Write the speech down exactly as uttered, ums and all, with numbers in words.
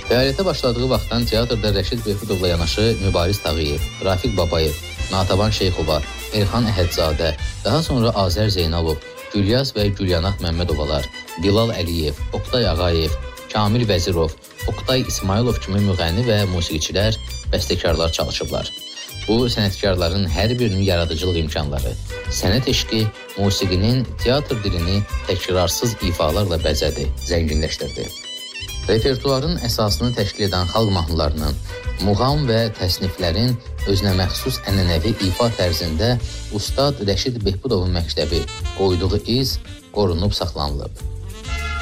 Fəaliyyətə başladığı vaxtdan teatrda Rəşid Behbudovla yanaşı Mübariz Tağıyev, Rafiq Babayev, Natavan Şeyxova, Elxan Əhədzadə, daha sonra Azər Zeynalov, Gülyaz və Gülyanaq Məmmədovalar, Bilal Əliyev, Oqtay Ağayev, Kamil Vəzirov, Oqtay İsmailov kimi müğənni və musiqiçilər, bəstəkarlar çalışıblar. Bu, sənətkarların hər birinin yaradıcılıq imkanları, sənət eşqi, musiqinin teatr dilini təkrarsız ifalarla bəzədi, zənginləşdirdi. Repertuarın əsasını təşkil edən xalq mahnılarının, muğam və təsniflərin özünə məxsus ənənəvi ifa tərzində Ustad Rəşid Behbudovun məktəbi qoyduğu iz qorunub saxlanılıb.